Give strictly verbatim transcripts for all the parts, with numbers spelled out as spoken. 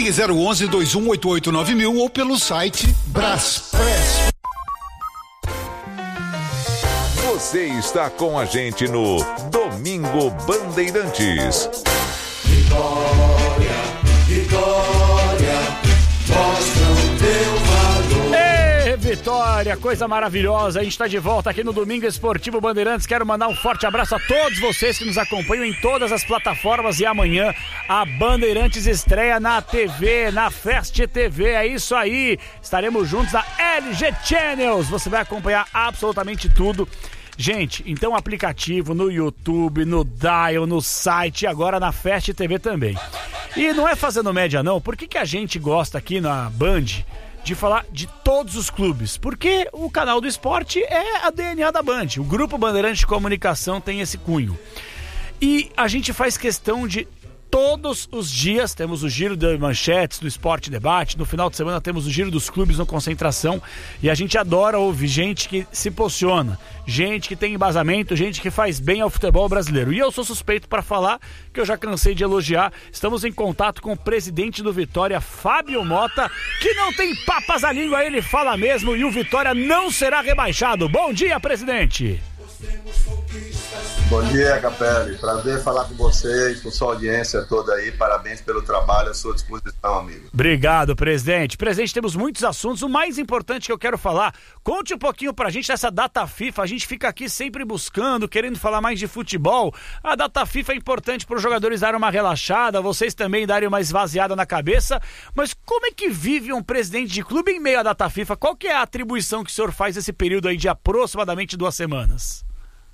Ligue zero onze, dois um oito oito nove mil ou pelo site Braspress. Você está com a gente no Domingo Bandeirantes. Vitória, Vitória, mostra o teu valor. Ei, Vitória, coisa maravilhosa. A gente está de volta aqui no Domingo Esportivo Bandeirantes. Quero mandar um forte abraço a todos vocês que nos acompanham em todas as plataformas. E amanhã a Bandeirantes estreia na T V, na Fast T V. É isso aí. Estaremos juntos na L G Channels. Você vai acompanhar absolutamente tudo. Gente, então aplicativo no YouTube, no Dial, no site e agora na Fast T V também. E não é fazendo média não, por que que a gente gosta aqui na Band de falar de todos os clubes? Porque o canal do esporte é a D N A da Band, o Grupo Bandeirante de Comunicação tem esse cunho. E a gente faz questão de todos os dias, temos o giro de manchetes do Esporte Debate, no final de semana temos o giro dos clubes no Concentração, e a gente adora ouvir gente que se posiciona, gente que tem embasamento, gente que faz bem ao futebol brasileiro. E eu sou suspeito para falar, que eu já cansei de elogiar. Estamos em contato com o presidente do Vitória, Fábio Mota, que não tem papas à língua, ele fala mesmo, e o Vitória não será rebaixado. Bom dia, presidente! Bom dia, Capelli. Prazer falar com vocês, com sua audiência toda aí. Parabéns pelo trabalho, à sua disposição, amigo. Obrigado, presidente. Presidente, temos muitos assuntos. O mais importante que eu quero falar, conte um pouquinho pra gente dessa data FIFA. A gente fica aqui sempre buscando, querendo falar mais de futebol. A data FIFA é importante para os jogadores darem uma relaxada, vocês também darem uma esvaziada na cabeça. Mas como é que vive um presidente de clube em meio à data FIFA? Qual que é a atribuição que o senhor faz nesse período aí de aproximadamente duas semanas?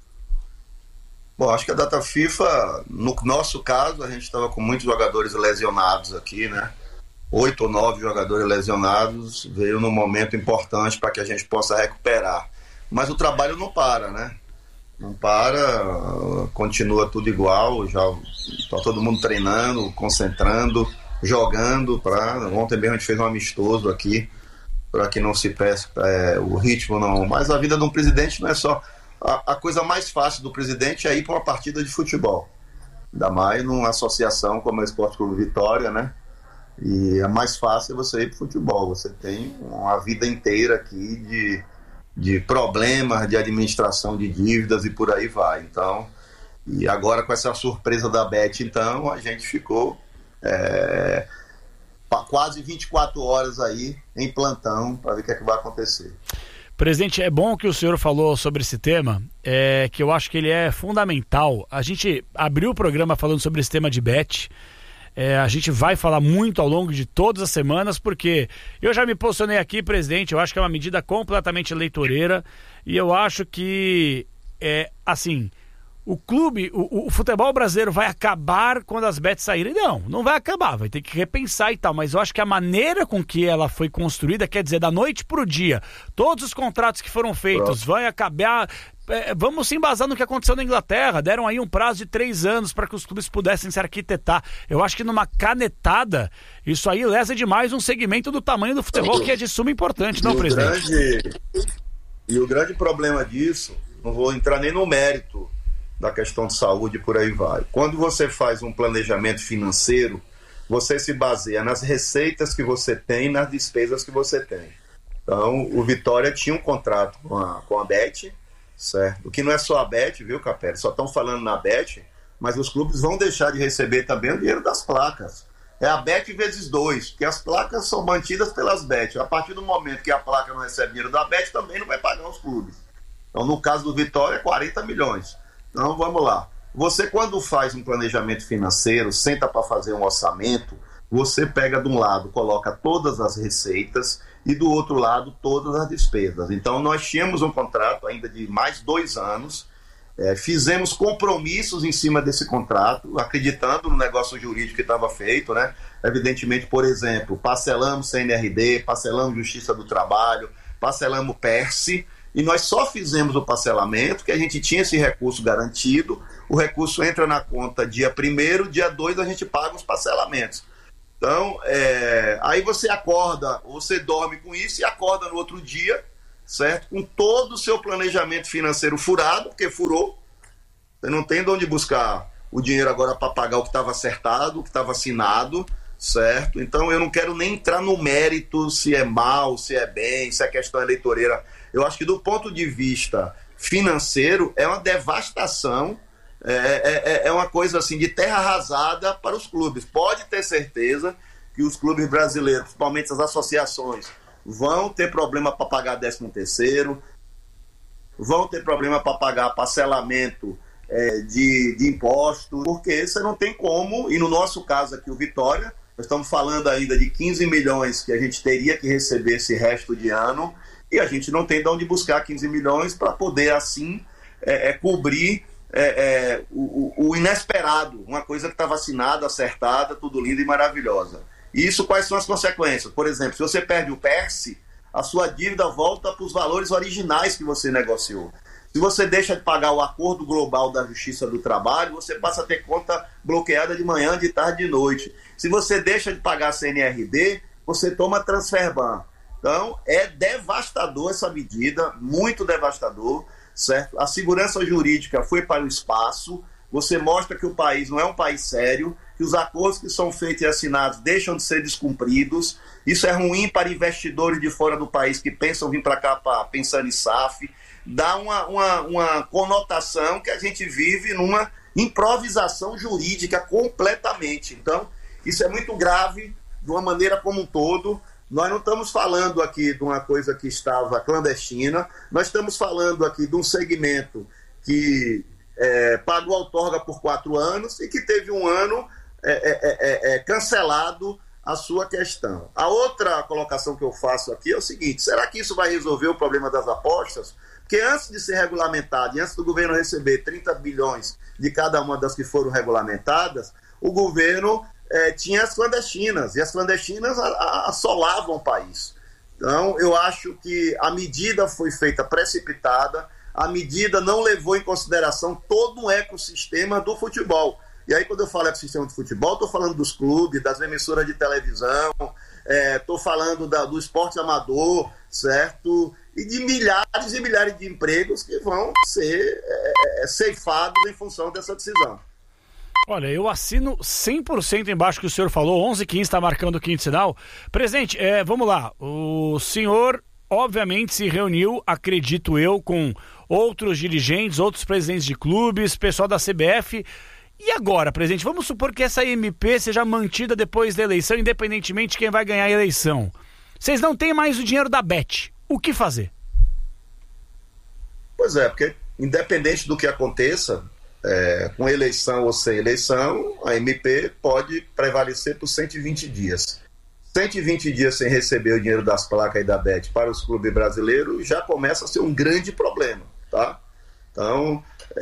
Bom, acho que a data FIFA, no nosso caso, a gente estava com muitos jogadores lesionados aqui, né? Oito ou nove jogadores lesionados, veio num momento importante para que a gente possa recuperar. Mas o trabalho não para, né? Não para, continua tudo igual, já está todo mundo treinando, concentrando, jogando. Pra... Ontem mesmo a gente fez um amistoso aqui, para que não se peça é, o ritmo, não. Mas a vida de um presidente não é só... A, a coisa mais fácil do presidente é ir para uma partida de futebol, ainda mais numa associação como a Esporte Clube Vitória, né? E é mais fácil você ir para o futebol. Você tem uma vida inteira aqui de, de problemas, de administração de dívidas e por aí vai. Então, e agora com essa surpresa da Bet, então, a gente ficou é, quase vinte e quatro horas aí em plantão para ver o que é que vai acontecer. Presidente, é bom que o senhor falou sobre esse tema, é, que eu acho que ele é fundamental. A gente abriu o programa falando sobre esse tema de bet. É, a gente vai falar muito ao longo de todas as semanas, porque eu já me posicionei aqui, presidente, eu acho que é uma medida completamente eleitoreira, e eu acho que, é, assim, o clube, o, o futebol brasileiro vai acabar quando as bets saírem? Não, não vai acabar, vai ter que repensar e tal, mas eu acho que a maneira com que ela foi construída, quer dizer, da noite pro dia, todos os contratos que foram feitos vão acabar... É, vamos se embasar no que aconteceu na Inglaterra, deram aí um prazo de três anos para que os clubes pudessem se arquitetar. Eu acho que numa canetada, isso aí lesa demais um segmento do tamanho do futebol que é de suma importância, não, e presidente? Grande, e o grande problema disso, não vou entrar nem no mérito da questão de saúde e por aí vai. Quando você faz um planejamento financeiro, você se baseia nas receitas que você tem, nas despesas que você tem. Então, o Vitória tinha um contrato com a, com a Bet, certo? Que não é só a Bet, viu, Capelli? Só estão falando na Bet, mas os clubes vão deixar de receber também o dinheiro das placas. É a Bet vezes dois, porque as placas são mantidas pelas Bet. A partir do momento que a placa não recebe dinheiro da Bet, também não vai pagar os clubes. Então, no caso do Vitória, é quarenta milhões. Então, vamos lá. Você, quando faz um planejamento financeiro, senta para fazer um orçamento, você pega de um lado, coloca todas as receitas e do outro lado todas as despesas. Então, nós tínhamos um contrato ainda de mais dois anos, é, fizemos compromissos em cima desse contrato, acreditando no negócio jurídico que estava feito, né? Evidentemente, por exemplo, parcelamos C N R D, parcelamos Justiça do Trabalho, parcelamos PERSE, e nós só fizemos o parcelamento, que a gente tinha esse recurso garantido, o recurso entra na conta dia primeiro, dia dois a gente paga os parcelamentos. Então, é, aí você acorda, você dorme com isso e acorda no outro dia, certo? Com todo o seu planejamento financeiro furado, porque furou, você não tem de onde buscar o dinheiro agora para pagar o que estava acertado, o que estava assinado, certo? Então eu não quero nem entrar no mérito se é mal, se é bem, se é questão eleitoreira. Eu acho que do ponto de vista financeiro é uma devastação, é, é, é uma coisa assim de terra arrasada para os clubes. Pode ter certeza que os clubes brasileiros, principalmente as associações, vão ter problema para pagar décimo terceiro, vão ter problema para pagar parcelamento é, de, de impostos, porque você não tem como, e no nosso caso aqui o Vitória, nós estamos falando ainda de quinze milhões que a gente teria que receber esse resto de ano, e a gente não tem de onde buscar quinze milhões para poder assim é, é, cobrir é, é, o, o inesperado, uma coisa que está vacinada, acertada, tudo lindo e maravilhosa. E isso, quais são as consequências? Por exemplo, se você perde o PERSE, a sua dívida volta para os valores originais que você negociou. Se você deixa de pagar o acordo global da Justiça do Trabalho, você passa a ter conta bloqueada de manhã, de tarde, de noite. Se você deixa de pagar a C N R D, você toma Transferban. Então, é devastador essa medida, muito devastador, certo? A segurança jurídica foi para o espaço, você mostra que o país não é um país sério, que os acordos que são feitos e assinados deixam de ser descumpridos. Isso é ruim para investidores de fora do país que pensam vir para cá pra, pensando em S A F. Dá uma, uma, uma conotação que a gente vive numa improvisação jurídica completamente. Então, isso é muito grave de uma maneira como um todo. Nós não estamos falando aqui de uma coisa que estava clandestina, nós estamos falando aqui de um segmento que é, pagou outorga por quatro anos e que teve um ano é, é, é, é, cancelado a sua questão. A outra colocação que eu faço aqui é o seguinte: será que isso vai resolver o problema das apostas? Porque antes de ser regulamentado e antes do governo receber trinta bilhões de cada uma das que foram regulamentadas, o governo é, tinha as clandestinas, e as clandestinas a, a, assolavam o país. Então, eu acho que a medida foi feita precipitada, a medida não levou em consideração todo um ecossistema do futebol. E aí, quando eu falo ecossistema do futebol, estou falando dos clubes, das emissoras de televisão, estou é, falando da, do esporte amador, certo? E de milhares e milhares de empregos que vão ser é, é, ceifados em função dessa decisão. Olha, eu assino cem por cento embaixo que o senhor falou. Onze e quinze está marcando o quinto sinal. Presidente, é, vamos lá. O senhor, obviamente, se reuniu, acredito eu, com outros dirigentes, outros presidentes de clubes, pessoal da C B F. E agora, presidente, vamos supor que essa M P seja mantida depois da eleição, independentemente de quem vai ganhar a eleição. Vocês não têm mais o dinheiro da Bet. O que fazer? Pois é, porque independente do que aconteça, é, com eleição ou sem eleição, a M P pode prevalecer por cento e vinte dias. cento e vinte dias sem receber o dinheiro das placas e da Bet para os clubes brasileiros já começa a ser um grande problema, tá? Então,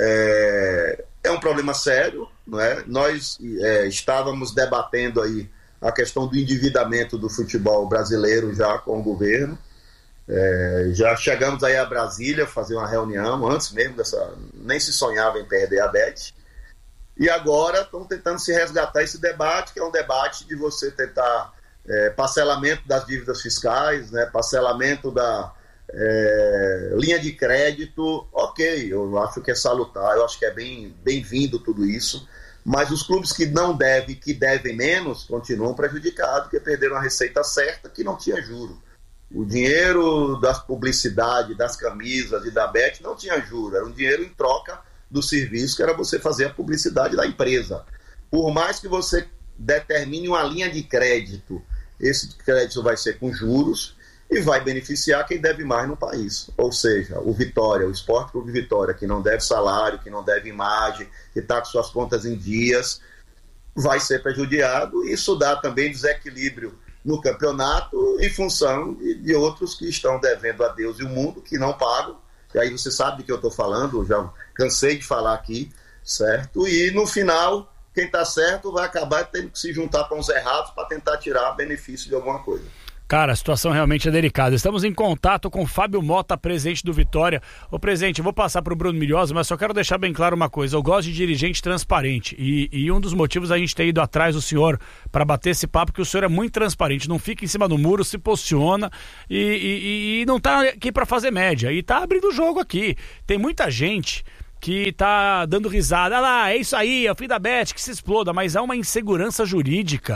é, é um problema sério, não é? Nós é, estávamos debatendo aí a questão do endividamento do futebol brasileiro já com o governo. É, já chegamos aí a Brasília fazer uma reunião, antes mesmo dessa, nem se sonhava em perder a Bet, e agora estão tentando se resgatar esse debate, que é um debate de você tentar é, parcelamento das dívidas fiscais, né, parcelamento da é, linha de crédito. Ok, eu acho que é salutar, eu acho que é bem, bem-vindo tudo isso, mas os clubes que não devem, que devem menos, continuam prejudicados, porque perderam a receita certa, que não tinha juro. O dinheiro das publicidades, das camisas e da Bet não tinha juro, era um dinheiro em troca do serviço, que era você fazer a publicidade da empresa. Por mais que você determine uma linha de crédito, esse crédito vai ser com juros e vai beneficiar quem deve mais no país. Ou seja, o Vitória, o Esporte Clube Vitória, que não deve salário, que não deve imagem, que está com suas contas em dias, vai ser prejudicado. Isso dá também desequilíbrio no campeonato, em função de, de outros que estão devendo a Deus e o mundo, que não pagam. E aí você sabe do que eu estou falando, já cansei de falar aqui, certo? E no final, quem está certo vai acabar tendo que se juntar com os errados para tentar tirar benefício de alguma coisa. Cara, a situação realmente é delicada. Estamos em contato com o Fábio Mota, presidente do Vitória. Ô, presidente, eu vou passar para o Bruno Milhosa, mas só quero deixar bem claro uma coisa. Eu gosto de dirigente transparente. E, e um dos motivos a gente ter ido atrás do senhor para bater esse papo, que o senhor é muito transparente. Não fica em cima do muro, se posiciona e, e, e não tá aqui para fazer média. E tá abrindo o jogo aqui. Tem muita gente que tá dando risada. Ah lá, é isso aí, é o fim da Bet, que se exploda. Mas há uma insegurança jurídica.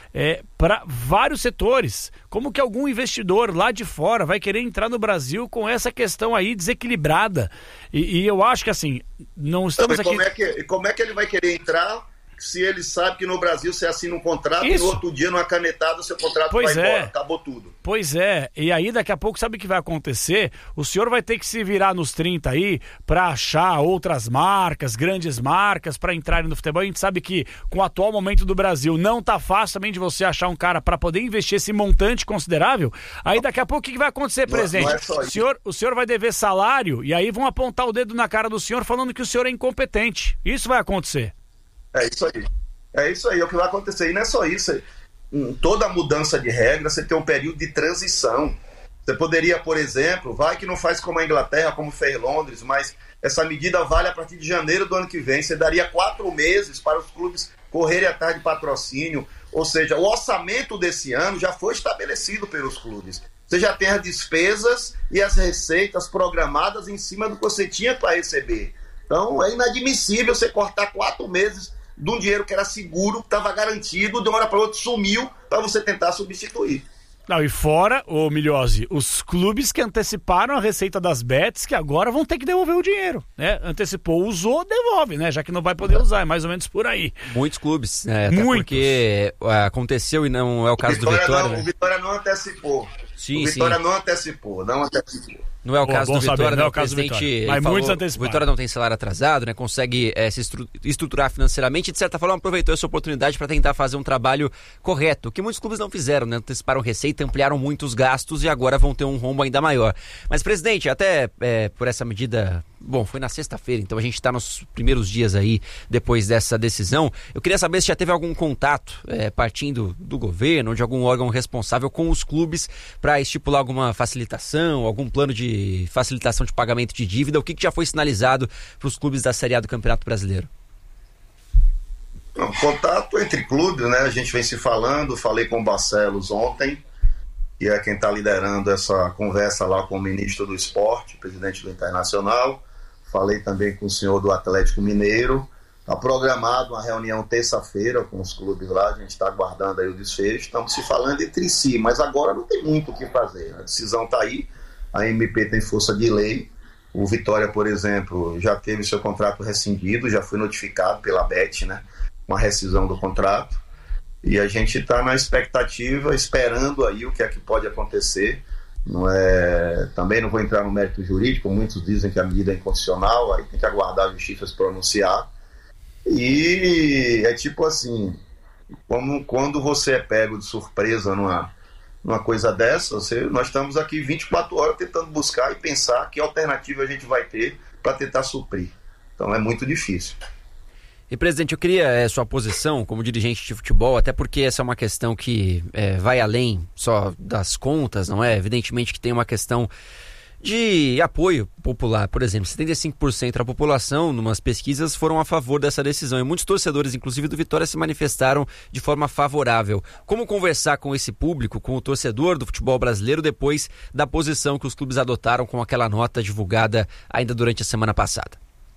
é, para vários setores. Como que algum investidor lá de fora vai querer entrar no Brasil com essa questão aí desequilibrada? E, e eu acho que assim, não estamos como aqui... É que, como é que ele vai querer entrar se ele sabe que no Brasil você assina um contrato Isso. e no outro dia, numa canetada, o seu contrato Pois vai é. embora, acabou tudo. Pois é, e aí daqui a pouco sabe o que vai acontecer? O senhor vai ter que se virar nos trinta aí para achar outras marcas, grandes marcas para entrarem no futebol. A gente sabe que com o atual momento do Brasil não tá fácil também de você achar um cara para poder investir esse montante considerável. Aí daqui a pouco o que que vai acontecer, Não- presidente? não é só o, isso. senhor, o senhor vai dever salário e aí vão apontar o dedo na cara do senhor falando que o senhor é incompetente. Isso vai acontecer. É isso aí. É isso aí, é o que vai acontecer. E não é só isso. Em toda mudança de regra, você tem um período de transição. Você poderia, por exemplo, vai que não faz como a Inglaterra, como fez Londres, mas essa medida vale a partir de janeiro do ano que vem. Você daria quatro meses para os clubes correrem atrás de patrocínio. Ou seja, o orçamento desse ano já foi estabelecido pelos clubes. Você já tem as despesas e as receitas programadas em cima do que você tinha para receber. Então, é inadmissível você cortar quatro meses de um dinheiro que era seguro, que estava garantido, de uma hora para outra sumiu para você tentar substituir. Não, e fora, ô Miliose, os clubes que anteciparam a receita das bets, que agora vão ter que devolver o dinheiro, né? Antecipou, usou, devolve, né? Já que não vai poder usar, é mais ou menos por aí. Muitos clubes, né? Até Muitos. porque ah, aconteceu e não é o caso do Vitória, não, né? O Vitória não antecipou. Sim, o Vitória sim. não antecipou, não antecipou. Não é o Bom, caso bom do saber, Vitória, não é né? o caso do presidente Vitória. ele Mas falou, muitos o anteciparam. Vitória não tem salário atrasado, né? Consegue é, se estru- estruturar financeiramente e, de certa forma, aproveitou essa oportunidade para tentar fazer um trabalho correto, que muitos clubes não fizeram, né? Anteciparam receita, ampliaram muitos gastos e agora vão ter um rombo ainda maior. Mas, presidente, até é, por essa medida... Bom, foi na sexta-feira, então a gente está nos primeiros dias aí depois dessa decisão. Eu queria saber se já teve algum contato é, partindo do governo ou de algum órgão responsável com os clubes para estipular alguma facilitação, algum plano de facilitação de pagamento de dívida. O que, que já foi sinalizado para os clubes da Série A do Campeonato Brasileiro? Não, contato entre clubes, né? A gente vem se falando, falei com o Barcelos ontem, que é quem está liderando essa conversa lá com o ministro do Esporte, presidente do Internacional. Falei também com o senhor do Atlético Mineiro. Está programado uma reunião terça-feira com os clubes lá, a gente está aguardando aí o desfecho. Estamos se falando entre si, mas agora não tem muito o que fazer. A decisão está aí, a M P tem força de lei. O Vitória, por exemplo, já teve seu contrato rescindido, já foi notificado pela B E T, né? Uma rescisão do contrato. E a gente está na expectativa, esperando aí o que é que pode acontecer. Não é... Também não vou entrar no mérito jurídico, muitos dizem que a medida é inconstitucional, aí tem que aguardar a justiça se pronunciar. E é tipo assim, como quando você é pego de surpresa numa, numa coisa dessa, você, nós estamos aqui vinte e quatro horas tentando buscar e pensar que alternativa a gente vai ter para tentar suprir. Então é muito difícil. E, presidente, eu queria é, sua posição como dirigente de futebol, até porque essa é uma questão que é, vai além só das contas, não é? Evidentemente que tem uma questão de apoio popular. Por exemplo, setenta e cinco por cento da população, numas pesquisas, foram a favor dessa decisão. E muitos torcedores, inclusive do Vitória, se manifestaram de forma favorável. Como conversar com esse público, com o torcedor do futebol brasileiro, depois da posição que os clubes adotaram com aquela nota divulgada ainda durante a semana passada?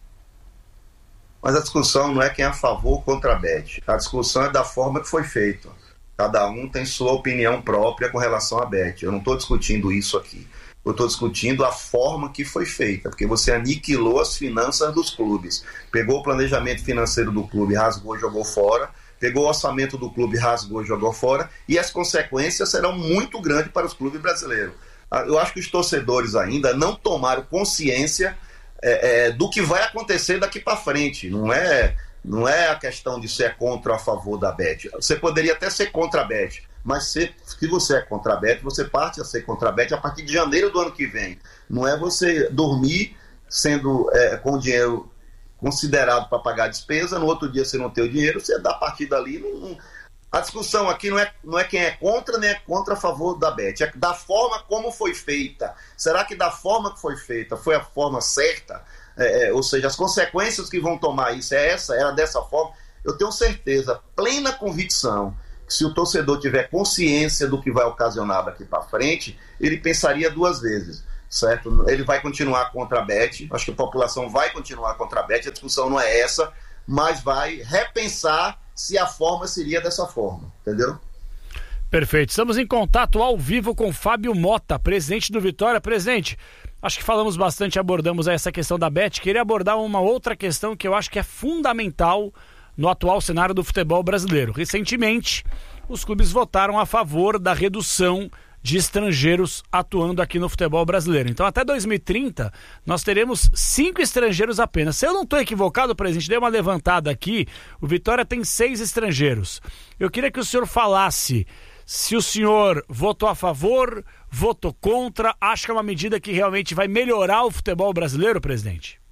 Mas a discussão não é quem é a favor ou contra a B E T. A discussão é da forma que foi feito. Cada um tem sua opinião própria com relação à B E T. Eu não estou discutindo isso aqui. Eu estou discutindo a forma que foi feita, porque você aniquilou as finanças dos clubes. Pegou o planejamento financeiro do clube, rasgou e jogou fora. Pegou o orçamento do clube, rasgou e jogou fora. E as consequências serão muito grandes para os clubes brasileiros. Eu acho que os torcedores ainda não tomaram consciência É, é, do que vai acontecer daqui para frente. Não é, não é a questão de ser contra ou a favor da B E T. Você poderia até ser contra a B E T, mas se, se você é contra a B E T, você parte a ser contra a B E T a partir de janeiro do ano que vem. Não é você dormir sendo é, com dinheiro considerado para pagar a despesa, no outro dia você não ter o dinheiro, você dá a partir dali. Não, não... A discussão aqui não é, não é quem é contra nem é contra a favor da B E T, é da forma como foi feita. Será que da forma que foi feita foi a forma certa? É, é, ou seja, as consequências que vão tomar isso é essa, era dessa forma? Eu tenho certeza, plena convicção, que se o torcedor tiver consciência do que vai ocasionar daqui para frente, ele pensaria duas vezes, certo? Ele vai continuar contra a B E T, acho que a população vai continuar contra a B E T, a discussão não é essa, mas vai repensar se a forma seria dessa forma, entendeu? Perfeito. Estamos em contato ao vivo com Fábio Mota, presidente do Vitória. Presidente, acho que falamos bastante, abordamos essa questão da Bet. Queria abordar uma outra questão que eu acho que é fundamental no atual cenário do futebol brasileiro. Recentemente, os clubes votaram a favor da redução de estrangeiros atuando aqui no futebol brasileiro. Então, até dois mil e trinta, nós teremos cinco estrangeiros apenas. Se eu não estou equivocado, presidente, dei uma levantada aqui, o Vitória tem seis estrangeiros. Eu queria que o senhor falasse se o senhor votou a favor, votou contra, acha que é uma medida que realmente vai melhorar o futebol brasileiro, presidente?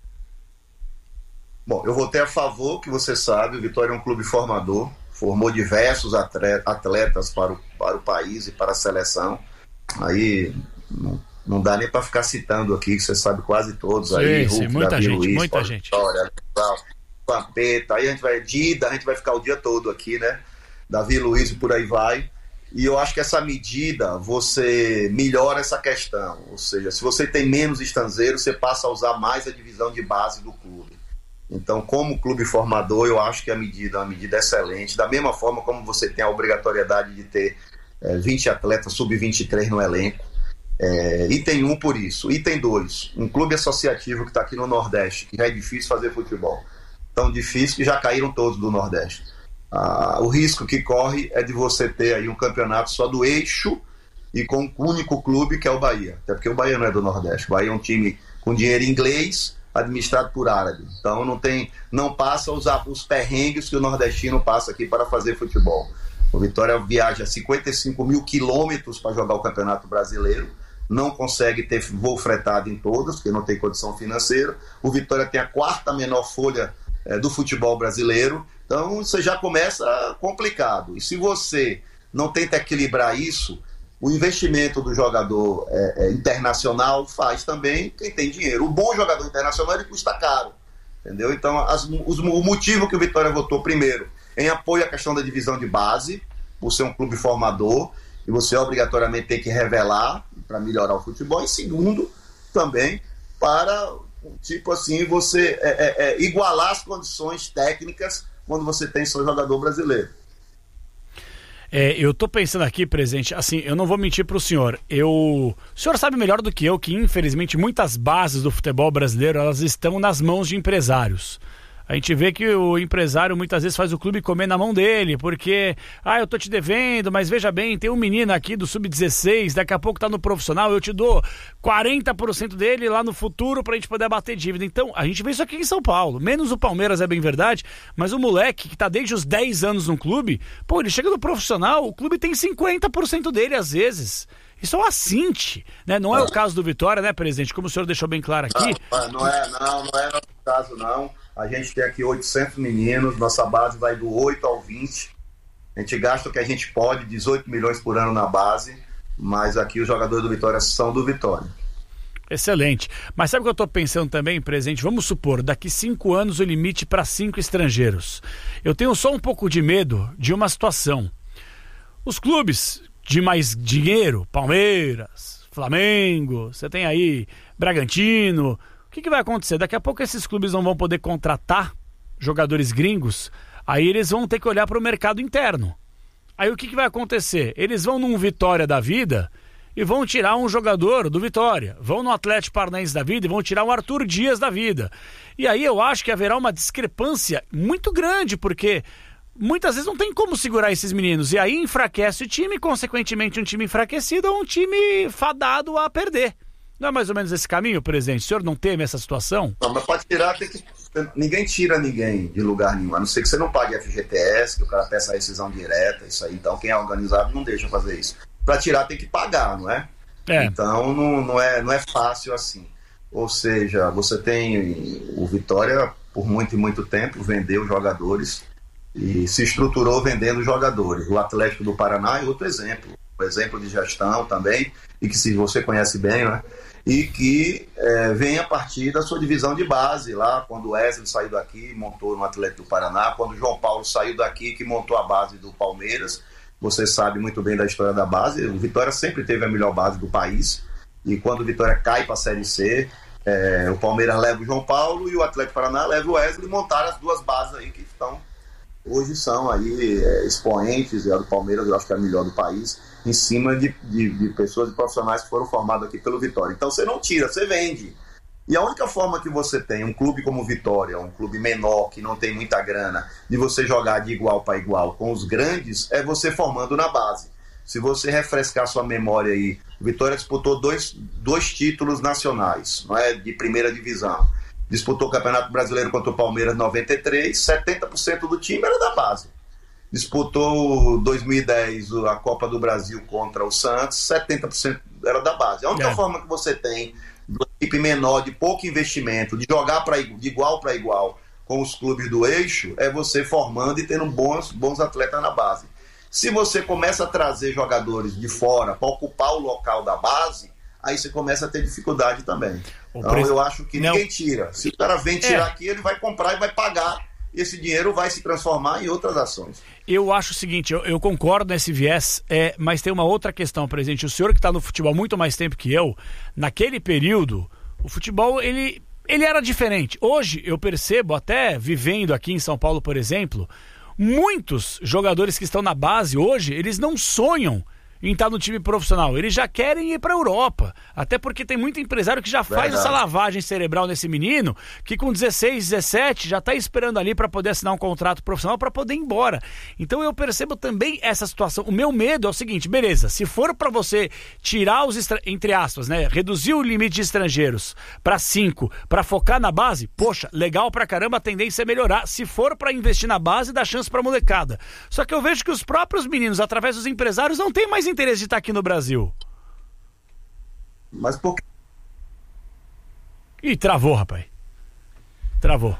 Bom, eu votei a favor, que você sabe, o Vitória é um clube formador, formou diversos atletas para o, para o país e para a seleção. Aí não, não dá nem para ficar citando aqui, que você sabe quase todos. Sim, aí, sim, Hulk, muita Davi gente, Luiz, muita Paulo gente. Vitória, Pampeta, aí a gente vai, Dida, a gente vai ficar o dia todo aqui, né? Davi Luiz e por aí vai. E eu acho que essa medida, você melhora essa questão. Ou seja, se você tem menos estrangeiros, você passa a usar mais a divisão de base do clube. Então, como clube formador, eu acho que a medida é uma medida excelente. Da mesma forma como você tem a obrigatoriedade de ter é, vinte atletas sub vinte e três no elenco. É, item um por isso. Item dois, um clube associativo que está aqui no Nordeste, que já é difícil fazer futebol. Tão difícil que já caíram todos do Nordeste. Ah, o risco que corre é de você ter aí um campeonato só do eixo e com um único clube, que é o Bahia. Até porque o Bahia não é do Nordeste. O Bahia é um time com dinheiro inglês, administrado por árabe. Então não tem, não passa os, os perrengues que o nordestino passa aqui para fazer futebol. O Vitória viaja cinquenta e cinco mil quilômetros para jogar o Campeonato Brasileiro, não consegue ter voo fretado em todos, porque não tem condição financeira. O Vitória tem a quarta menor folha é, do futebol brasileiro, então você já começa complicado. E se você não tenta equilibrar isso, o investimento do jogador é, é, internacional faz também quem tem dinheiro. O bom jogador internacional, ele custa caro, entendeu? Então, as, os, o motivo que o Vitória votou, primeiro, em apoio à questão da divisão de base, por ser um clube formador, e você obrigatoriamente tem que revelar para melhorar o futebol, e segundo, também, para, tipo assim, você é, é, é, igualar as condições técnicas quando você tem seu jogador brasileiro. É, eu tô pensando aqui, presidente, assim, eu não vou mentir pro senhor, eu... o senhor sabe melhor do que eu que, infelizmente, muitas bases do futebol brasileiro, elas estão nas mãos de empresários. A gente vê que o empresário muitas vezes faz o clube comer na mão dele, porque, ah, eu tô te devendo, mas veja bem, tem um menino aqui do sub dezesseis, daqui a pouco tá no profissional, eu te dou quarenta por cento dele lá no futuro pra gente poder abater dívida. Então, a gente vê isso aqui em São Paulo, menos o Palmeiras, é bem verdade, mas o moleque que tá desde os dez anos no clube, pô, ele chega no profissional, o clube tem cinquenta por cento dele às vezes. Isso é um assinte, né? Não é o caso do Vitória, né, presidente? Como o senhor deixou bem claro aqui. Não, não é, não, não é nosso caso, não. A gente tem aqui oitocentos meninos, nossa base vai do oito ao vinte. A gente gasta o que a gente pode, dezoito milhões por ano na base, mas aqui os jogadores do Vitória são do Vitória. Excelente. Mas sabe o que eu estou pensando também, presidente? Vamos supor, daqui cinco anos o limite para cinco estrangeiros. Eu tenho só um pouco de medo de uma situação. Os clubes de mais dinheiro, Palmeiras, Flamengo, você tem aí Bragantino, o que, que vai acontecer? Daqui a pouco esses clubes não vão poder contratar jogadores gringos, aí eles vão ter que olhar para o mercado interno. Aí o que, que vai acontecer? Eles vão num Vitória da vida e vão tirar um jogador do Vitória, vão no Atlético Paranaense da vida e vão tirar um Arthur Dias da vida. E aí eu acho que haverá uma discrepância muito grande, porque muitas vezes não tem como segurar esses meninos. E aí enfraquece o time, consequentemente um time enfraquecido é um time fadado a perder. Não é mais ou menos esse caminho, presidente? O senhor não teme essa situação? Não, mas pode tirar, tem que... ninguém tira ninguém de lugar nenhum, a não ser que você não pague F G T S, que o cara peça a rescisão direta, isso aí. Então quem é organizado não deixa fazer isso. Para tirar tem que pagar, não é? É. Então não, não, é, não é fácil assim. Ou seja, você tem o Vitória, por muito e muito tempo, vendeu jogadores e se estruturou vendendo jogadores. O Atlético do Paraná é outro exemplo. Um exemplo de gestão também, e que se você conhece bem, né? E que é, vem a partir da sua divisão de base, lá quando o Wesley saiu daqui, montou no Atlético do Paraná, quando o João Paulo saiu daqui, que montou a base do Palmeiras. Você sabe muito bem da história da base. O Vitória sempre teve a melhor base do país, e quando o Vitória cai para a Série C, é, o Palmeiras leva o João Paulo e o Atlético do Paraná leva o Wesley, e montaram as duas bases aí que estão hoje são aí é, expoentes, e a do Palmeiras eu acho que é a melhor do país, em cima de, de, de pessoas e profissionais que foram formados aqui pelo Vitória. Então você não tira, você vende. E a única forma que você tem, um clube como o Vitória, um clube menor, que não tem muita grana, de você jogar de igual para igual com os grandes, é você formando na base. Se você refrescar sua memória aí, o Vitória disputou dois, dois títulos nacionais, não é, de primeira divisão. Disputou o Campeonato Brasileiro contra o Palmeiras em noventa e três, setenta por cento do time era da base. Disputou dois mil e dez a Copa do Brasil contra o Santos, setenta por cento era da base. A única é. forma que você tem de uma equipe menor, de pouco investimento, de jogar pra, de igual para igual com os clubes do eixo, é você formando e tendo bons, bons atletas na base. Se você começa a trazer jogadores de fora para ocupar o local da base, aí você começa a ter dificuldade também. O então preço... eu acho que Não. ninguém tira. Se o cara vem tirar é. aqui, ele vai comprar e vai pagar. E esse dinheiro vai se transformar em outras ações. Eu acho o seguinte, eu, eu concordo nesse viés, é, mas tem uma outra questão, presidente. O senhor que está no futebol há muito mais tempo que eu, naquele período, o futebol, ele, ele era diferente. Hoje, eu percebo, até vivendo aqui em São Paulo, por exemplo, muitos jogadores que estão na base hoje, eles não sonham em estar no time profissional, eles já querem ir para a Europa, até porque tem muito empresário que já faz Verdade. essa lavagem cerebral nesse menino, que com dezesseis, dezessete já está esperando ali para poder assinar um contrato profissional para poder ir embora. Então eu percebo também essa situação. O meu medo é o seguinte, beleza, se for para você tirar os, estra... entre aspas, né, reduzir o limite de estrangeiros para cinco, para focar na base, poxa, legal pra caramba, a tendência é melhorar. Se for para investir na base, dá chance pra molecada. Só que eu vejo que os próprios meninos, através dos empresários, não tem mais interesse de estar aqui no Brasil. Mas por que? Ih, travou, rapaz. Travou.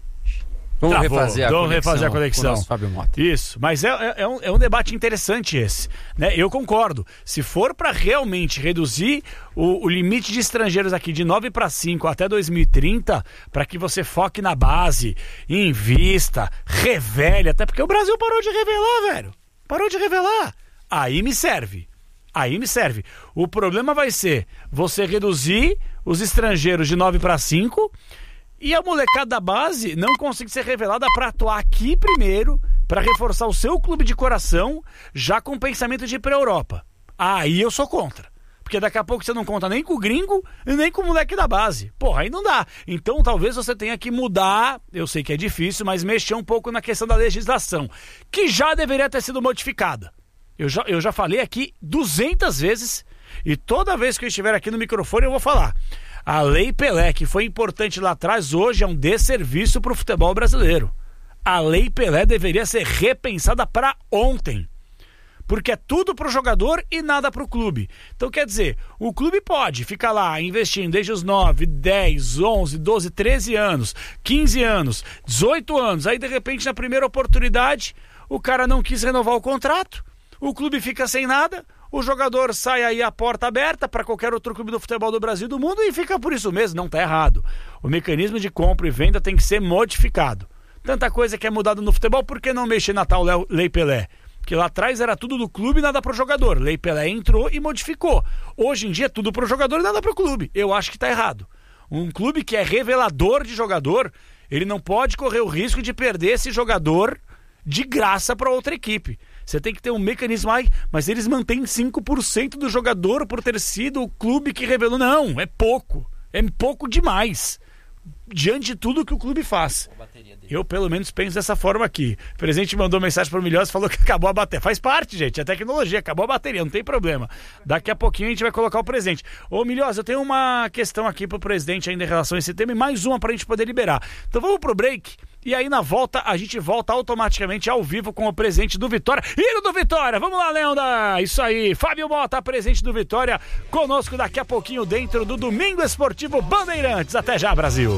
Vamos travou. refazer a Vamos conexão. refazer a conexão. Com o Fábio Mota. Isso, mas é, é, é, um, é um debate interessante esse, né? Eu concordo. Se for para realmente reduzir o, o limite de estrangeiros aqui de nove para cinco até dois mil e trinta, para que você foque na base, invista, revele, até porque o Brasil parou de revelar, velho. Parou de revelar. Aí me serve, aí me serve. O problema vai ser você reduzir os estrangeiros de nove para cinco e a molecada da base não conseguir ser revelada para atuar aqui primeiro, para reforçar o seu clube de coração, já com pensamento de ir para a Europa. Aí eu sou contra. Porque daqui a pouco você não conta nem com o gringo e nem com o moleque da base. Porra, aí não dá. Então talvez você tenha que mudar, eu sei que é difícil, mas mexer um pouco na questão da legislação, que já deveria ter sido modificada. Eu já, eu já falei aqui duzentas vezes e toda vez que eu estiver aqui no microfone eu vou falar. A Lei Pelé, que foi importante lá atrás, hoje é um desserviço para o futebol brasileiro. A Lei Pelé deveria ser repensada para ontem. Porque é tudo para o jogador e nada para o clube. Então quer dizer, o clube pode ficar lá investindo desde os nove, dez, onze, doze, treze anos, quinze anos, dezoito anos. Aí de repente na primeira oportunidade o cara não quis renovar o contrato. O clube fica sem nada, o jogador sai aí a porta aberta para qualquer outro clube do futebol do Brasil e do mundo e fica por isso mesmo, não está errado. O mecanismo de compra e venda tem que ser modificado. Tanta coisa que é mudada no futebol, por que não mexer na tal Lei Pelé? Que lá atrás era tudo do clube e nada pro jogador. Lei Pelé entrou e modificou. Hoje em dia é tudo pro jogador e nada pro clube. Eu acho que tá errado. Um clube que é revelador de jogador, ele não pode correr o risco de perder esse jogador de graça para outra equipe. Você tem que ter um mecanismo, ai, mas eles mantêm cinco por cento do jogador por ter sido o clube que revelou. Não, é pouco. É pouco demais. Diante de tudo que o clube faz. Eu pelo menos penso dessa forma aqui. O presidente mandou mensagem para o Milhões e falou que acabou a bateria. Faz parte, gente, é tecnologia, acabou a bateria, não tem problema. Daqui a pouquinho a gente vai colocar o presente. Ô Milhões, eu tenho uma questão aqui pro presidente ainda em relação a esse tema e mais uma pra gente poder liberar. Então vamos pro break e aí na volta a gente volta automaticamente ao vivo com o presidente do Vitória. Hino do Vitória, vamos lá, Leandra! Isso aí, Fábio Mota, presidente do Vitória, conosco daqui a pouquinho dentro do Domingo Esportivo Bandeirantes. Até já, Brasil!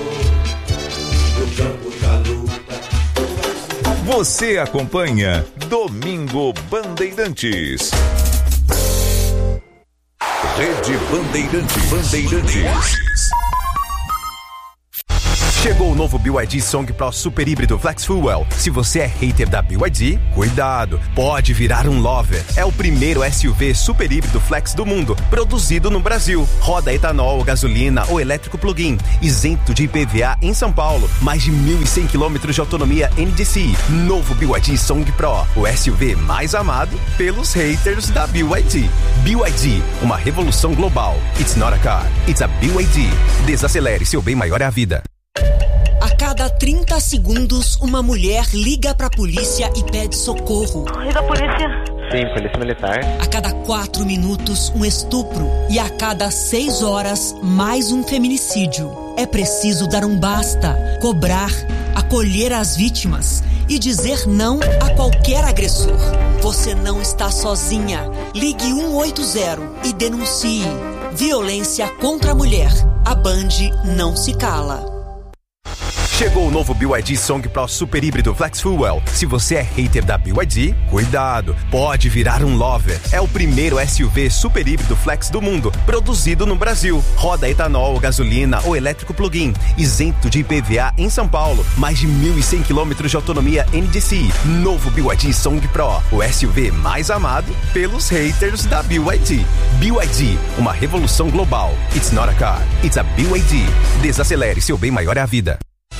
Você acompanha Domingo Bandeirantes. Rede Bandeirantes. Bandeirantes. Chegou o novo B Y D Song Pro Super Híbrido Flex Fuel. Se você é hater da B Y D, cuidado, pode virar um lover. É o primeiro S U V super híbrido flex do mundo, produzido no Brasil. Roda etanol, gasolina ou elétrico plug-in, isento de I P V A em São Paulo. Mais de mil e cem quilômetros de autonomia N D C I. Novo B Y D Song Pro, o S U V mais amado pelos haters da B Y D. B Y D, uma revolução global. It's not a car, it's a B Y D. Desacelere, seu bem maior é a vida. A cada trinta segundos, uma mulher liga pra polícia e pede socorro. Liga a polícia. Sim, polícia militar. A cada quatro minutos, um estupro. E a cada seis horas, mais um feminicídio. É preciso dar um basta, cobrar, acolher as vítimas e dizer não a qualquer agressor. Você não está sozinha. Ligue um oito zero e denuncie. Violência contra a mulher. A Band não se cala. Chegou o novo B Y D Song Pro Super Híbrido Flex Fuel. Se você é hater da B Y D, cuidado, pode virar um lover. É o primeiro S U V super híbrido flex do mundo, produzido no Brasil. Roda etanol, gasolina ou elétrico plug-in, isento de I P V A em São Paulo. Mais de mil e cem quilômetros de autonomia N D C I. Novo B Y D Song Pro, o S U V mais amado pelos haters da B Y D. B Y D, uma revolução global. It's not a car, it's a B Y D. Desacelere, seu bem maior é a vida.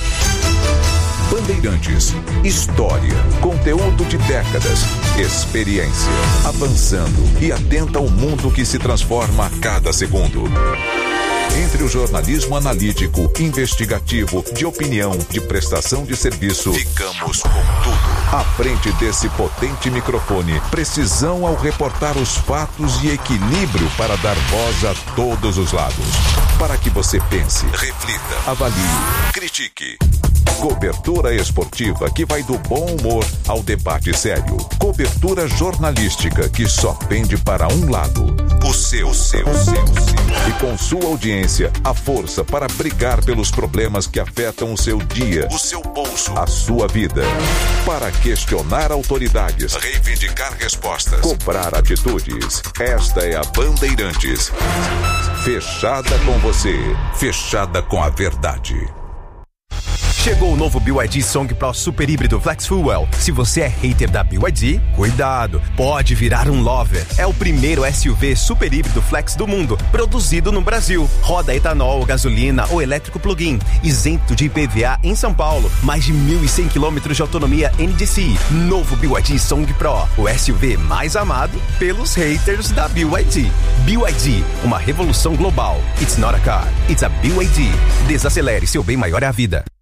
Bandeirantes, história, conteúdo de décadas, experiência, avançando e atenta ao mundo que se transforma a cada segundo. Entre o jornalismo analítico, investigativo, de opinião, de prestação de serviço, ficamos com tudo. À frente desse potente microfone, precisão ao reportar os fatos e equilíbrio para dar voz a todos os lados. Para que você pense, reflita, avalie, critique. Cobertura esportiva que vai do bom humor ao debate sério. Cobertura jornalística que só pende para um lado. O seu, seu, seu, seu. E com sua audiência, a força para brigar pelos problemas que afetam o seu dia, o seu bolso, a sua vida. Para questionar autoridades, reivindicar respostas, cobrar atitudes. Esta é a Bandeirantes. Fechada com você, fechada com a verdade. Chegou o novo B Y D Song Pro Super Híbrido Flex Fuel. Se você é hater da B Y D, cuidado, pode virar um lover. É o primeiro S U V super híbrido flex do mundo, produzido no Brasil. Roda etanol, gasolina ou elétrico plug-in, isento de I P V A em São Paulo. Mais de mil e cem quilômetros de autonomia N D C I. Novo B Y D Song Pro, o S U V mais amado pelos haters da B Y D. B Y D, uma revolução global. It's not a car, it's a B Y D. Desacelere, seu bem maior é a vida.